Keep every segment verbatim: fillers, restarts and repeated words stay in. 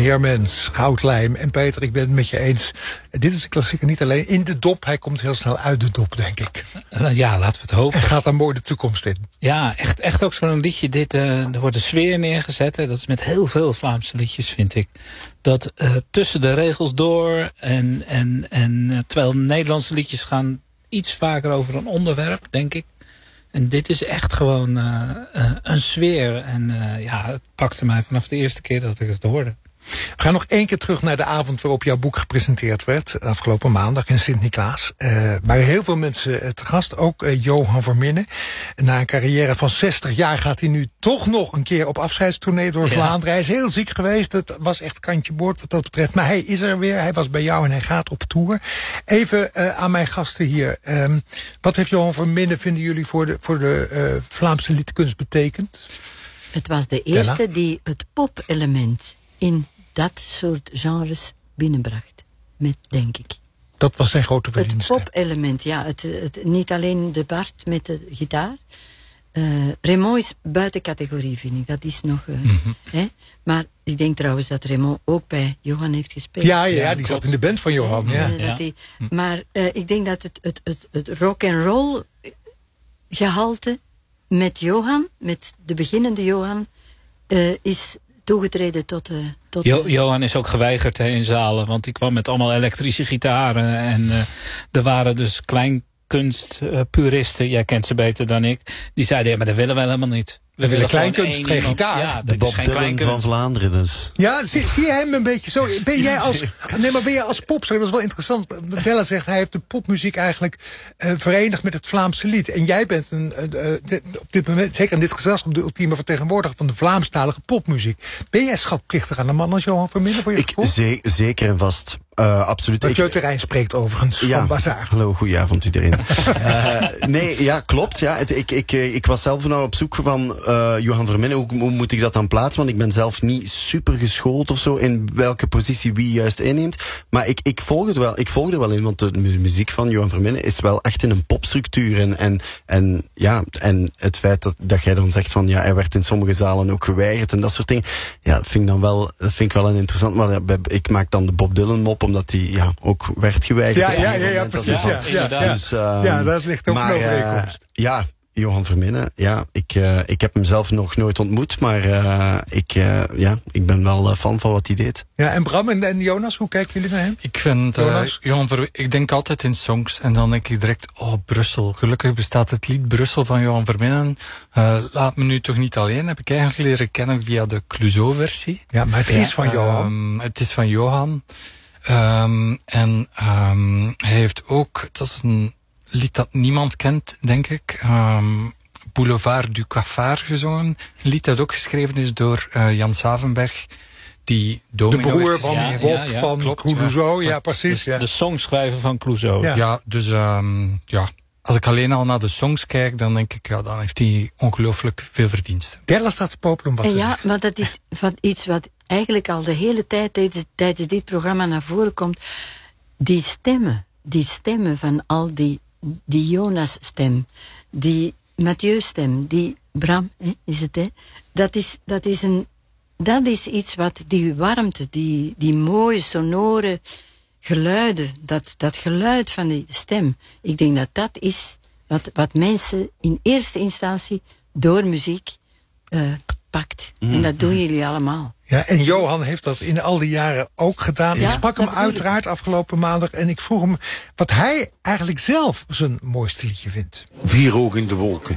Heermens, Goudlijm en Peter, ik ben het met je eens. Dit is een klassieker niet alleen in de dop, hij komt heel snel uit de dop, denk ik. Uh, ja, laten we het hopen. En gaat daar mooi de toekomst in. Ja, echt, echt ook zo'n liedje. Dit, uh, er wordt een sfeer neergezet. Hè. Dat is met heel veel Vlaamse liedjes, vind ik. Dat uh, tussen de regels door en, en, en uh, terwijl Nederlandse liedjes gaan iets vaker over een onderwerp, denk ik. En dit is echt gewoon uh, uh, een sfeer. En uh, ja, het pakte mij vanaf de eerste keer dat ik het hoorde. We gaan nog één keer terug naar de avond waarop jouw boek gepresenteerd werd. Afgelopen maandag in Sint-Niklaas. Uh, waar heel veel mensen te gast. Ook uh, Johan Verminnen. Na een carrière van zestig jaar gaat hij nu toch nog een keer op afscheidstournee door ja. Vlaanderen. Hij is heel ziek geweest. Het was echt kantje boord wat dat betreft. Maar hij is er weer. Hij was bij jou en hij gaat op tour. Even uh, aan mijn gasten hier. Um, wat heeft Johan Verminnen, vinden jullie, voor de, voor de uh, Vlaamse liedkunst betekend? Het was de eerste Della? die het pop-element in dat soort genres binnenbracht. Met, denk ik. Dat was zijn grote verdienste. Het pop-element, ja. Het, het, niet alleen de Bart met de gitaar. Uh, Raymond is buiten categorie, vind ik. Dat is nog... Uh, mm-hmm. hè? Maar ik denk trouwens dat Raymond ook bij Johan heeft gespeeld. Ja, ja, ja die zat in de band van Johan. Ja. Uh, dat die, maar uh, ik denk dat het, het, het, het rock-and-roll gehalte met Johan, met de beginnende Johan, uh, is toegetreden tot... Uh, tot jo- Johan is ook geweigerd hè, in zalen, want die kwam met allemaal elektrische gitaren. En uh, er waren dus kleinkunstpuristen, uh, jij kent ze beter dan ik, die zeiden, ja, maar dat willen we helemaal niet. We, we willen kleinkunst, geen gitaar. Ja, de Bob Dylan van Vlaanderen dus. Ja, zie, zie je hem een beetje zo? Ben jij als, nee, maar ben jij als popster? Dat is wel interessant. Bella zegt, hij heeft de popmuziek eigenlijk uh, verenigd met het Vlaamse lied. En jij bent een, uh, de, op dit moment, zeker in dit gezelschap, de ultieme vertegenwoordiger van de Vlaamstalige popmuziek. Ben jij schatplichtig aan een man als Johan Verminnen, voor je Ik ze- Zeker en vast. Uh, absoluut. Dat je terrein spreekt overigens ja, van Bazaar. Hallo, goedenavond iedereen. uh, nee, ja, klopt. Ja. Het, ik, ik, ik was zelf nou op zoek van uh, Johan Verminnen. Hoe, hoe moet ik dat dan plaatsen? Want ik ben zelf niet super geschoold of zo in welke positie wie juist inneemt. Maar ik, ik volg het wel. Ik volg er wel in, want de muziek van Johan Verminnen is wel echt in een popstructuur. En, en, en, ja, en het feit dat, dat jij dan zegt van ja, hij werd in sommige zalen ook geweigerd en dat soort dingen. Ja, dat vind ik dan wel, dat vind ik wel een interessant. Maar ik maak dan de Bob Dylan mop, omdat hij ja, ook werd geweigerd. Ja, ja, ja, ja, precies. Ja, ja, ja. Dus, uh, ja, dat ligt ook maar, een overeenkomst. Uh, ja, Johan Verminnen, ja, ik, uh, ik heb hem zelf nog nooit ontmoet, maar uh, ik, uh, ja, ik ben wel uh, fan van wat hij deed. Ja, en Bram en, en Jonas, hoe kijken jullie naar hem? Ik vind, uh, Johan Ver, ik denk altijd in songs en dan denk ik direct, oh, Brussel. Gelukkig bestaat het lied Brussel van Johan Verminnen. Uh, laat me nu toch niet alleen, heb ik eigenlijk leren kennen via de Clouseau-versie. Ja, maar het is ja, van Johan. Um, het is van Johan. Um, en um, hij heeft ook, dat is een lied dat niemand kent, denk ik, um, Boulevard du Cafard gezongen. Een lied dat ook geschreven is door uh, Jan Savenberg, die Domino de broer van ja, Bob ja, ja, van klopt, Clouseau, ja, ja Dus precies. Ja. de songschrijver van Clouseau. Ja, ja dus um, ja, als ik alleen al naar de songs kijk, dan denk ik, ja, dan heeft hij ongelooflijk veel verdiensten. Della staat popelen wat. Ja, maar dat is van iets wat eigenlijk al de hele tijd tijdens, tijdens dit programma naar voren komt. Die stemmen, die stemmen van al die, die Jonas-stem, die Mathieu-stem, die Bram, hè, is het, hè? Dat is, dat is een, dat is iets wat, die warmte, die, die mooie, sonore geluiden, dat, dat geluid van die stem, ik denk dat dat is wat, wat mensen in eerste instantie door muziek uh, pakt. Mm. En dat doen jullie allemaal. Ja, en Johan heeft dat in al die jaren ook gedaan. Ja, ik sprak hem uiteraard afgelopen maandag en ik vroeg hem wat hij eigenlijk zelf zijn mooiste liedje vindt. Vier ogen in de wolken.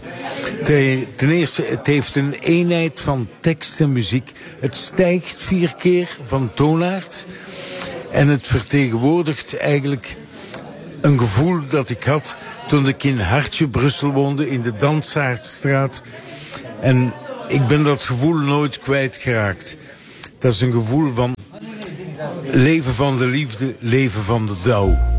Ten eerste, het heeft een eenheid van tekst en muziek. Het stijgt vier keer van toonaard. En het vertegenwoordigt eigenlijk een gevoel dat ik had toen ik in Hartje, Brussel woonde, in de Dansaardstraat. En ik ben dat gevoel nooit kwijtgeraakt. Dat is een gevoel van leven van de liefde, leven van de dauw.